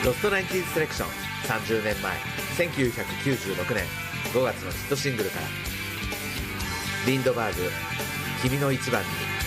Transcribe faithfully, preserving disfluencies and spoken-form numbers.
ロストナインティーズセレクションさんじゅうねんまえせんきゅうひゃくきゅうじゅうろくねんごがつのヒットシングルからリンドバーグ君の一番に。